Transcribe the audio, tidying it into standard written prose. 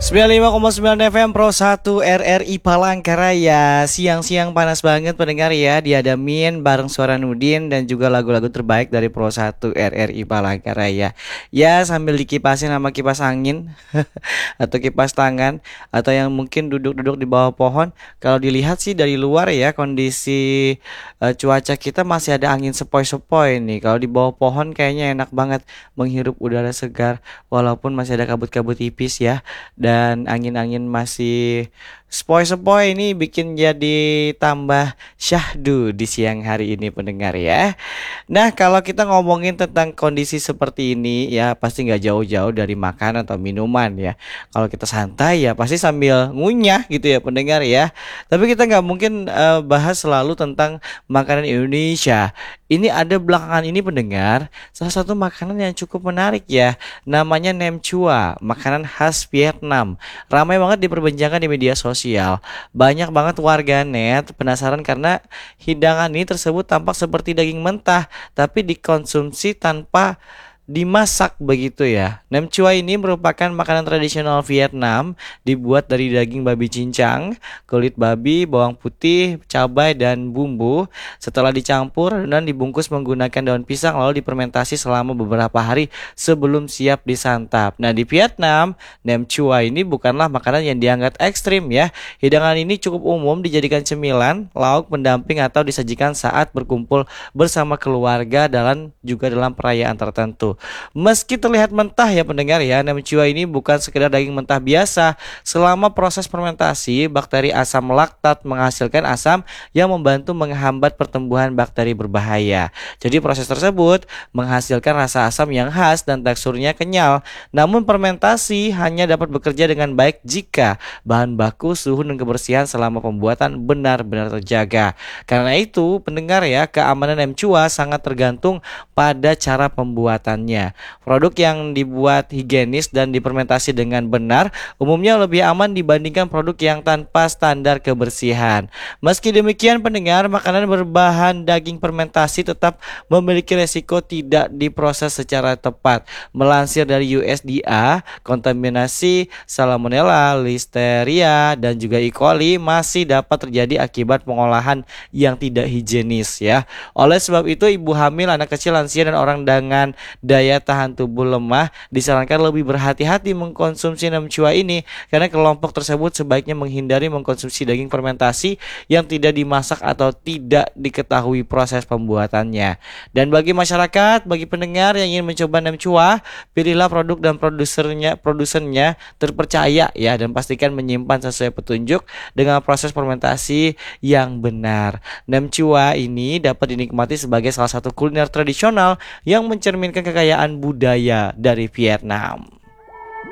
95,9 FM Pro 1 RRI Palangkaraya. Siang-siang panas banget pendengar ya. Diadamin bareng Suara Nudin dan juga lagu-lagu terbaik dari Pro 1 RRI Palangkaraya. Ya sambil dikipasin sama kipas angin atau kipas tangan, atau yang mungkin duduk-duduk di bawah pohon. Kalau dilihat sih dari luar ya, kondisi cuaca kita masih ada angin sepoi-sepoi nih. Kalau di bawah pohon kayaknya enak banget menghirup udara segar, walaupun masih ada kabut-kabut tipis ya. Dan angin-angin masih sepoi-sepoi, ini bikin jadi tambah syahdu di siang hari ini pendengar ya. Nah, kalau kita ngomongin tentang kondisi seperti ini ya, pasti nggak jauh-jauh dari makan atau minuman ya. Kalau kita santai ya pasti sambil ngunyah gitu ya pendengar ya. Tapi kita nggak mungkin bahas selalu tentang makanan Indonesia. Ini ada belakangan ini pendengar, salah satu makanan yang cukup menarik ya. Namanya nem chua, makanan khas Vietnam. Ramai banget diperbincangkan di media sosial. Banyak banget warganet penasaran karena hidangan ini tersebut tampak seperti daging mentah, tapi dikonsumsi tanpa dimasak begitu ya. Nem chua ini merupakan makanan tradisional Vietnam, dibuat dari daging babi cincang, kulit babi, bawang putih, cabai dan bumbu. Setelah dicampur dan dibungkus menggunakan daun pisang lalu difermentasi selama beberapa hari sebelum siap disantap. Nah, di Vietnam, nem chua ini bukanlah makanan yang dianggap ekstrim ya. Hidangan ini cukup umum dijadikan cemilan, lauk pendamping atau disajikan saat berkumpul bersama keluarga dan juga dalam perayaan tertentu. Meski terlihat mentah ya pendengar ya, nem chua ini bukan sekedar daging mentah biasa. Selama proses fermentasi, bakteri asam laktat menghasilkan asam yang membantu menghambat pertumbuhan bakteri berbahaya. Jadi proses tersebut menghasilkan rasa asam yang khas dan teksturnya kenyal. Namun fermentasi hanya dapat bekerja dengan baik jika bahan baku, suhu dan kebersihan selama pembuatan benar-benar terjaga. Karena itu pendengar ya, keamanan nem chua sangat tergantung pada cara pembuatannya. Produk yang dibuat higienis dan difermentasi dengan benar umumnya lebih aman dibandingkan produk yang tanpa standar kebersihan. Meski demikian pendengar, makanan berbahan daging fermentasi tetap memiliki resiko tidak diproses secara tepat. Melansir dari USDA, kontaminasi Salmonella, Listeria dan juga E. coli masih dapat terjadi akibat pengolahan yang tidak higienis ya. Oleh sebab itu, ibu hamil, anak kecil, lansia dan orang dengan daya tahan tubuh lemah disarankan lebih berhati-hati mengkonsumsi nem chua ini, karena kelompok tersebut sebaiknya menghindari mengkonsumsi daging fermentasi yang tidak dimasak atau tidak diketahui proses pembuatannya. Dan bagi masyarakat, bagi pendengar yang ingin mencoba nem chua, pilihlah produk dan produsennya terpercaya ya, dan pastikan menyimpan sesuai petunjuk dengan proses fermentasi yang benar. Nem chua ini dapat dinikmati sebagai salah satu kuliner tradisional yang mencerminkan kekayaan budaya dari Vietnam.